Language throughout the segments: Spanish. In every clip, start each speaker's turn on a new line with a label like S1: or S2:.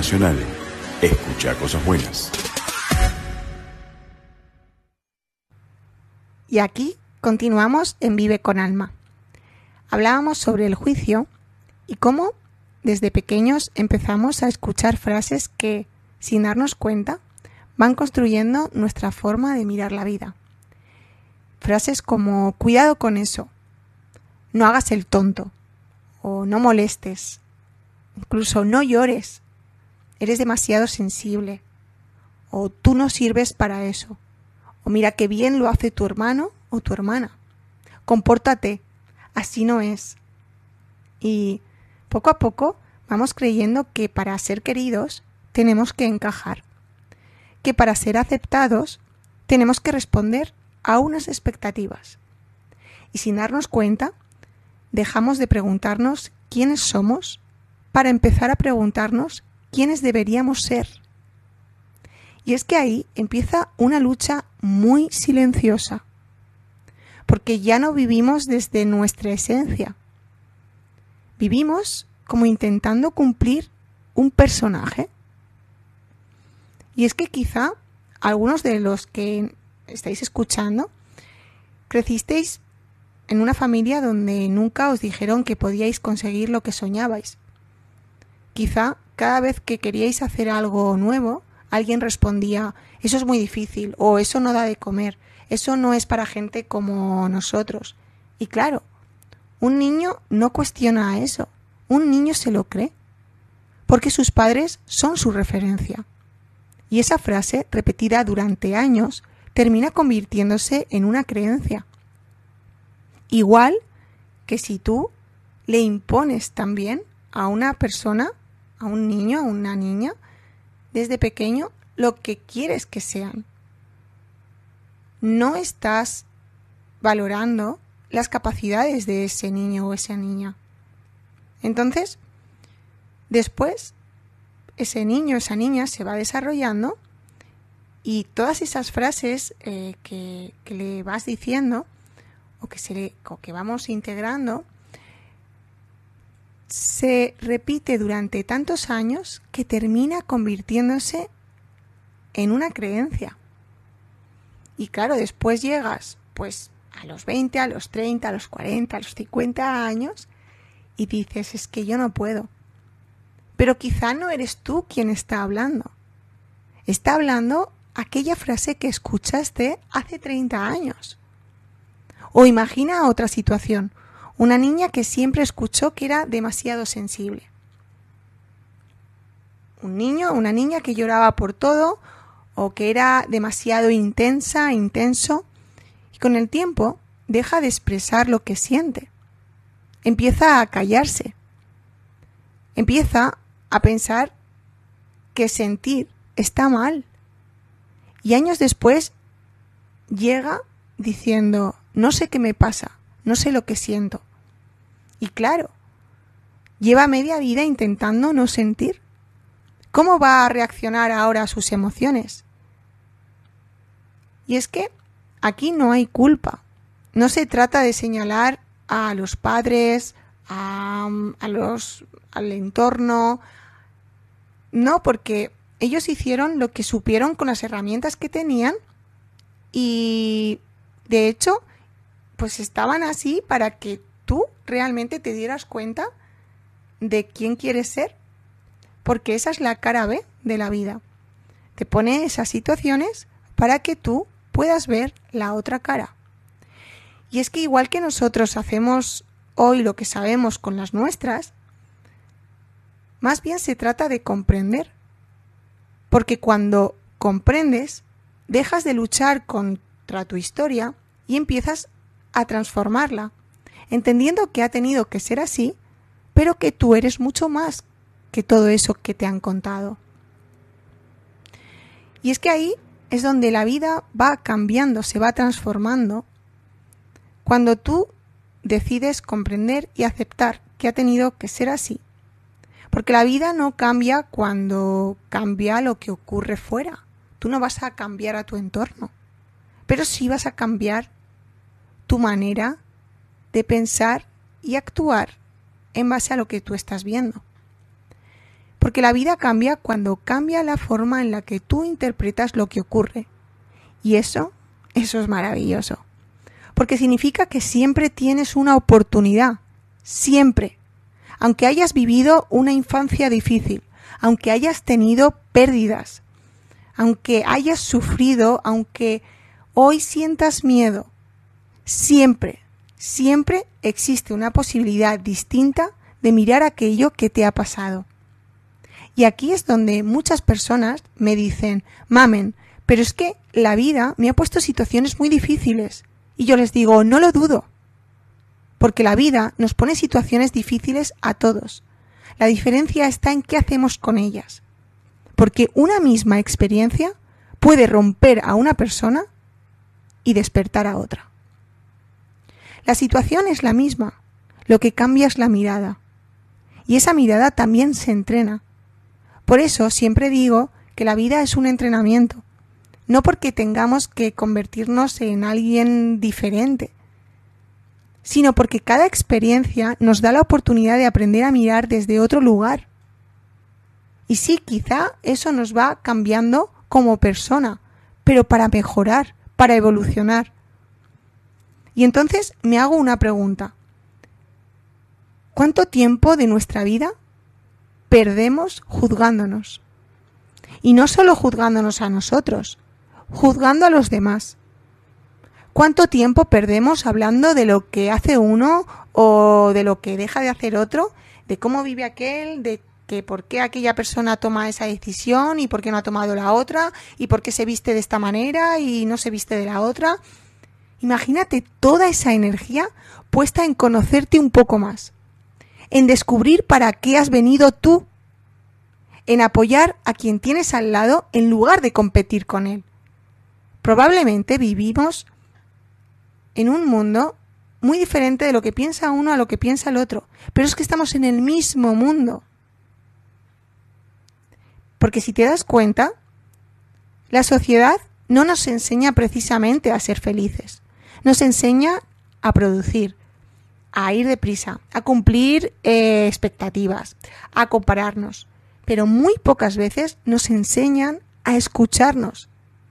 S1: Nacional. Escucha cosas buenas.
S2: Y aquí continuamos en Vive con Alma. Hablábamos sobre el juicio y cómo desde pequeños empezamos a escuchar frases que, sin darnos cuenta, van construyendo nuestra forma de mirar la vida. Frases como cuidado con eso, no hagas el tonto, o no molestes, incluso no llores, eres demasiado sensible, o tú no sirves para eso, o mira qué bien lo hace tu hermano o tu hermana, compórtate, así no es. Y poco a poco vamos creyendo que para ser queridos tenemos que encajar, que para ser aceptados tenemos que responder a unas expectativas. Y sin darnos cuenta, dejamos de preguntarnos quiénes somos para empezar a preguntarnos quiénes deberíamos ser. Y es que ahí empieza una lucha muy silenciosa, porque ya no vivimos desde nuestra esencia. Vivimos como intentando cumplir un personaje. Y es que quizá algunos de los que estáis escuchando crecisteis en una familia donde nunca os dijeron que podíais conseguir lo que soñabais. Quizá cada vez que queríais hacer algo nuevo, alguien respondía, eso es muy difícil, o eso no da de comer, eso no es para gente como nosotros. Y claro, un niño no cuestiona eso, un niño se lo cree, porque sus padres son su referencia. Y esa frase, repetida durante años, termina convirtiéndose en una creencia. Igual que si tú le impones también a una persona, a un niño, a una niña, desde pequeño, lo que quieres que sean. No estás valorando las capacidades de ese niño o esa niña. Entonces, después, ese niño o esa niña se va desarrollando y todas esas frases que le vas diciendo o que vamos integrando se repite durante tantos años que termina convirtiéndose en una creencia. Y claro, después llegas pues a los 20, a los 30, a los 40, a los 50 años y dices, es que yo no puedo. Pero quizá no eres tú quien está hablando. Está hablando aquella frase que escuchaste hace 30 años. O imagina otra situación. Una niña que siempre escuchó que era demasiado sensible. Un niño o una niña que lloraba por todo o que era demasiado intensa, intenso. Y con el tiempo deja de expresar lo que siente. Empieza a callarse. Empieza a pensar que sentir está mal. Y años después llega diciendo, no sé qué me pasa, no sé lo que siento. Y claro, lleva media vida intentando no sentir. ¿Cómo va a reaccionar ahora a sus emociones? Y es que aquí no hay culpa. No se trata de señalar a los padres, al entorno. No, porque ellos hicieron lo que supieron con las herramientas que tenían y, de hecho, pues estaban así para que tú realmente te dieras cuenta de quién quieres ser, porque esa es la cara B de la vida. Te pone esas situaciones para que tú puedas ver la otra cara. Y es que igual que nosotros hacemos hoy lo que sabemos con las nuestras, más bien se trata de comprender. Porque cuando comprendes, dejas de luchar contra tu historia y empiezas a transformarla, entendiendo que ha tenido que ser así, pero que tú eres mucho más que todo eso que te han contado. Y es que ahí es donde la vida va cambiando, se va transformando, cuando tú decides comprender y aceptar que ha tenido que ser así. Porque la vida no cambia cuando cambia lo que ocurre fuera. Tú no vas a cambiar a tu entorno, pero sí vas a cambiar tu manera de pensar y actuar en base a lo que tú estás viendo. Porque la vida cambia cuando cambia la forma en la que tú interpretas lo que ocurre. Y eso es maravilloso. Porque significa que siempre tienes una oportunidad. Siempre. Aunque hayas vivido una infancia difícil, aunque hayas tenido pérdidas, aunque hayas sufrido, aunque hoy sientas miedo, siempre existe una posibilidad distinta de mirar aquello que te ha pasado. Y aquí es donde muchas personas me dicen, Mamen, pero es que la vida me ha puesto situaciones muy difíciles. Y yo les digo, no lo dudo. Porque la vida nos pone situaciones difíciles a todos. La diferencia está en qué hacemos con ellas. Porque una misma experiencia puede romper a una persona y despertar a otra. La situación es la misma, lo que cambia es la mirada. Y esa mirada también se entrena. Por eso siempre digo que la vida es un entrenamiento, no porque tengamos que convertirnos en alguien diferente, sino porque cada experiencia nos da la oportunidad de aprender a mirar desde otro lugar. Y sí, quizá eso nos va cambiando como persona, pero para mejorar, para evolucionar. Y entonces me hago una pregunta. ¿Cuánto tiempo de nuestra vida perdemos juzgándonos? Y no solo juzgándonos a nosotros, juzgando a los demás. ¿Cuánto tiempo perdemos hablando de lo que hace uno o de lo que deja de hacer otro, de cómo vive aquel, de que por qué aquella persona toma esa decisión y por qué no ha tomado la otra y por qué se viste de esta manera y no se viste de la otra? Imagínate toda esa energía puesta en conocerte un poco más, en descubrir para qué has venido tú, en apoyar a quien tienes al lado en lugar de competir con él. Probablemente vivimos en un mundo muy diferente de lo que piensa uno a lo que piensa el otro, pero es que estamos en el mismo mundo. Porque si te das cuenta, la sociedad no nos enseña precisamente a ser felices, nos enseña a producir, a ir deprisa, a cumplir expectativas, a compararnos, pero muy pocas veces nos enseñan a escucharnos,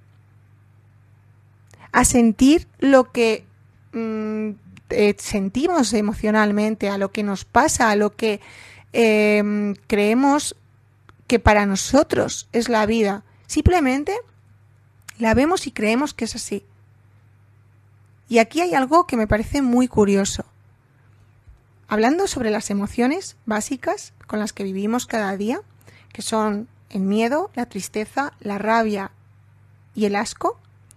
S2: a sentir lo que sentimos emocionalmente, a lo que nos pasa, a lo que creemos que para nosotros es la vida. Simplemente la vemos y creemos que es así. Y aquí hay algo que me parece muy curioso. Hablando sobre las emociones básicas con las que vivimos cada día, que son el miedo, la tristeza, la rabia y el asco,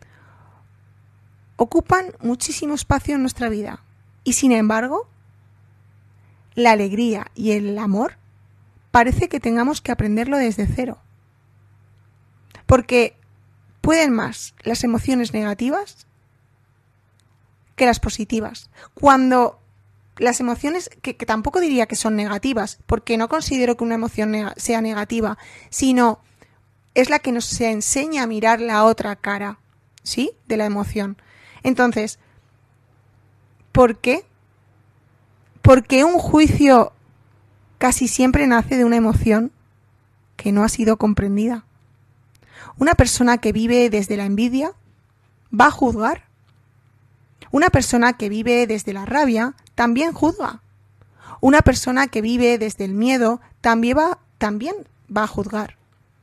S2: ocupan muchísimo espacio en nuestra vida. Y sin embargo, la alegría y el amor parece que tengamos que aprenderlo desde cero. Porque pueden más las emociones negativas que las positivas. Cuando las emociones, que tampoco diría que son negativas, porque no considero que una emoción sea negativa, sino es la que nos enseña a mirar la otra cara, ¿sí?, de la emoción. Entonces, ¿por qué? Porque un juicio casi siempre nace de una emoción que no ha sido comprendida. Una persona que vive desde la envidia va a juzgar. Una persona que vive desde la rabia también juzga. Una persona que vive desde el miedo también va a juzgar.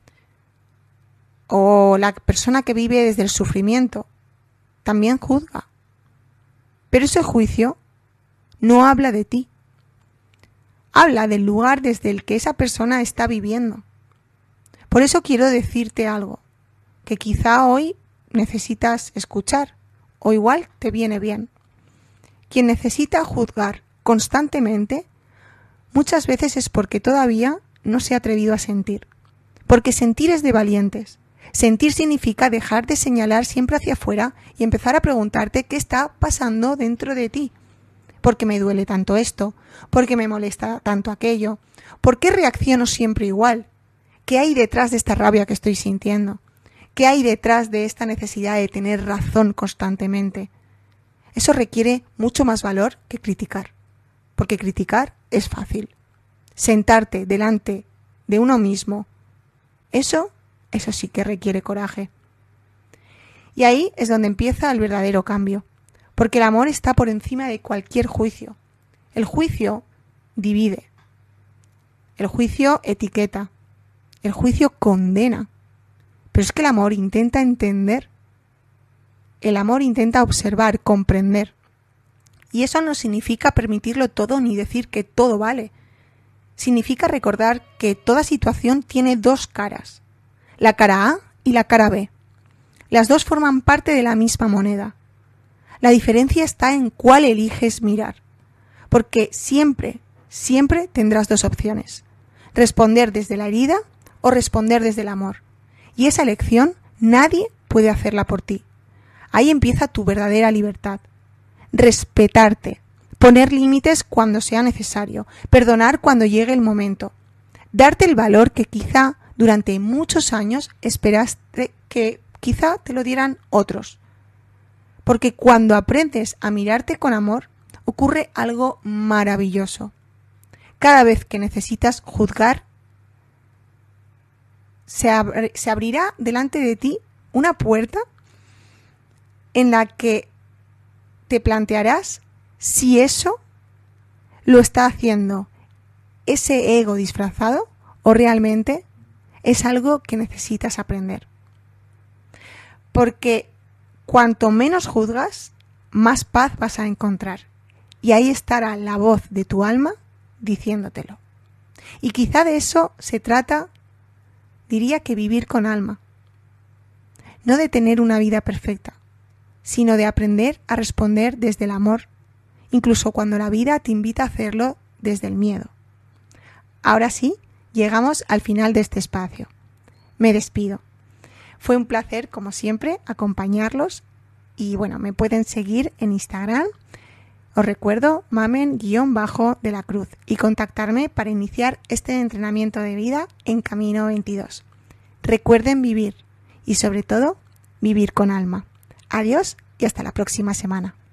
S2: O la persona que vive desde el sufrimiento también juzga. Pero ese juicio no habla de ti. Habla del lugar desde el que esa persona está viviendo. Por eso quiero decirte algo que quizá hoy necesitas escuchar, o igual te viene bien. Quien necesita juzgar constantemente, muchas veces es porque todavía no se ha atrevido a sentir. Porque sentir es de valientes. Sentir significa dejar de señalar siempre hacia afuera y empezar a preguntarte qué está pasando dentro de ti. ¿Por qué me duele tanto esto? ¿Por qué me molesta tanto aquello? ¿Por qué reacciono siempre igual? ¿Qué hay detrás de esta rabia que estoy sintiendo? ¿Qué hay detrás de esta necesidad de tener razón constantemente? Eso requiere mucho más valor que criticar, porque criticar es fácil. Sentarte delante de uno mismo. Eso sí que requiere coraje. Y ahí es donde empieza el verdadero cambio, porque el amor está por encima de cualquier juicio. El juicio divide, el juicio etiqueta, el juicio condena, pero es que el amor intenta entender, el amor intenta observar, comprender. Y eso no significa permitirlo todo ni decir que todo vale. Significa recordar que toda situación tiene dos caras, la cara A y la cara B. Las dos forman parte de la misma moneda. La diferencia está en cuál eliges mirar, porque siempre tendrás dos opciones: responder desde la herida o responder desde el amor. Y esa elección nadie puede hacerla por ti. Ahí empieza tu verdadera libertad. Respetarte, poner límites cuando sea necesario, perdonar cuando llegue el momento, darte el valor que quizá durante muchos años esperaste que quizá te lo dieran otros. Porque cuando aprendes a mirarte con amor, ocurre algo maravilloso. Cada vez que necesitas juzgar, se abrirá delante de ti una puerta en la que te plantearás si eso lo está haciendo ese ego disfrazado o realmente es algo que necesitas aprender. Porque cuanto menos juzgas, más paz vas a encontrar. Y ahí estará la voz de tu alma diciéndotelo. Y quizá de eso se trata, diría que vivir con alma. No de tener una vida perfecta, sino de aprender a responder desde el amor, incluso cuando la vida te invita a hacerlo desde el miedo. Ahora sí, llegamos al final de este espacio. Me despido. Fue un placer, como siempre, acompañarlos y bueno, me pueden seguir en Instagram. Os recuerdo, mamen_de la cruz y contactarme para iniciar este entrenamiento de vida en Camino 22. Recuerden vivir y sobre todo, vivir con alma. Adiós y hasta la próxima semana.